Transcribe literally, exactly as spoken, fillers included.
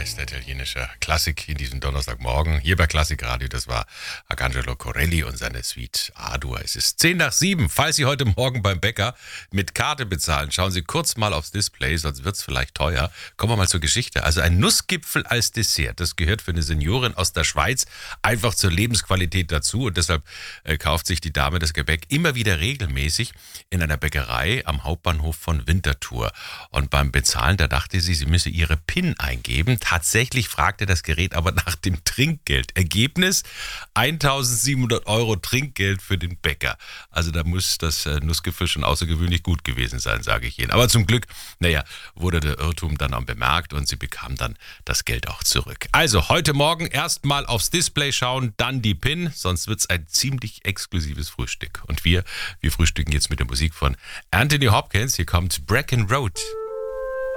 bester italienischer Klassik in diesem Donnerstagmorgen. Hier bei Klassikradio, das war Arcangelo Corelli und seine Suite A-Dur. Es ist zehn nach sieben. Falls Sie heute Morgen beim Bäcker mit Karte bezahlen, schauen Sie kurz mal aufs Display, sonst wird es vielleicht teuer. Kommen wir mal zur Geschichte. Also ein Nussgipfel als Dessert, das gehört für eine Seniorin aus der Schweiz einfach zur Lebensqualität dazu. Und deshalb äh, kauft sich die Dame das Gebäck immer wieder regelmäßig in einer Bäckerei am Hauptbahnhof von Winterthur. Und beim Bezahlen, da dachte sie, sie müsse ihre PIN eingeben. Tatsächlich fragte das Gerät aber nach dem Trinkgeld. Ergebnis: eintausendsiebenhundert Euro Trinkgeld für den Bäcker. Also da muss das äh, Nussgipfel schon außergewöhnlich gut gewesen sein, sage ich Ihnen. Aber zum Glück, naja, wurde der Irrtum dann auch bemerkt und sie bekam dann das Geld auch zurück. Also heute Morgen erstmal aufs Display schauen, dann die PIN, sonst wird es ein ziemlich exklusives Frühstück. Und wir, wir frühstücken jetzt mit der Musik von Anthony Hopkins. Hier kommt Bracken Road.